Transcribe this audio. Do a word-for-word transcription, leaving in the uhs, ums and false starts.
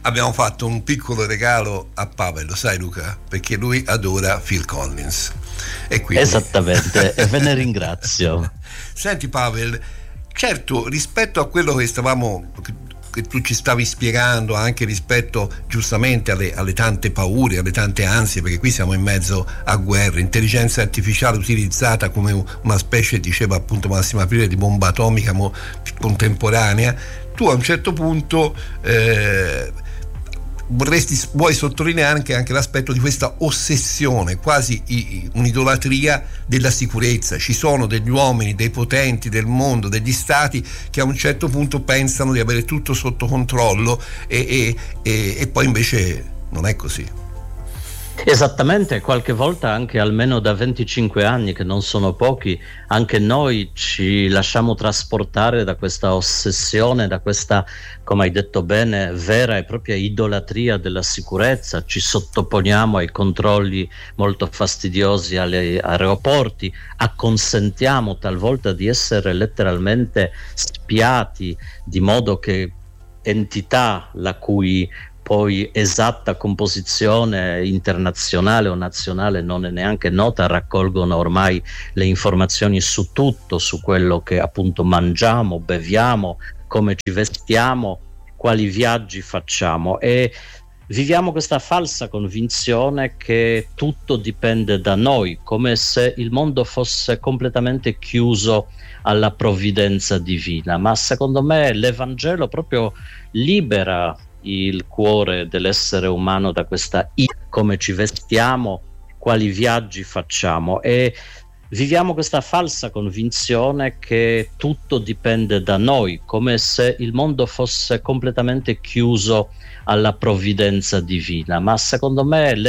abbiamo fatto un piccolo regalo a Pavel, lo sai Luca? Perché lui adora Phil Collins. E quindi... Esattamente, e ve ne ringrazio. Senti Pavel, certo, rispetto a quello che stavamo... che tu ci stavi spiegando, anche rispetto giustamente alle, alle tante paure, alle tante ansie, perché qui siamo in mezzo a guerre, intelligenza artificiale utilizzata come una specie, diceva appunto Massimo Aprile, di bomba atomica mo- contemporanea. Tu a un certo punto eh, vorresti, vuoi sottolineare anche, anche l'aspetto di questa ossessione, quasi i, un'idolatria della sicurezza. Ci sono degli uomini, dei potenti del mondo, degli stati che a un certo punto pensano di avere tutto sotto controllo e, e, e, e poi invece non è così. Esattamente, qualche volta anche almeno da venticinque anni, che non sono pochi, anche noi ci lasciamo trasportare da questa ossessione, da questa, come hai detto bene, vera e propria idolatria della sicurezza. Ci sottoponiamo ai controlli molto fastidiosi agli aeroporti, acconsentiamo talvolta di essere letteralmente spiati, di modo che entità la cui poi esatta composizione internazionale o nazionale non è neanche nota, raccolgono ormai le informazioni su tutto, su quello che appunto mangiamo, beviamo, come ci vestiamo, quali viaggi facciamo, e viviamo questa falsa convinzione che tutto dipende da noi, come se il mondo fosse completamente chiuso alla provvidenza divina. Ma secondo me l'Evangelo proprio libera il cuore dell'essere umano da questa i- come ci vestiamo, quali viaggi facciamo, e viviamo questa falsa convinzione che tutto dipende da noi, come se il mondo fosse completamente chiuso alla provvidenza divina. Ma secondo me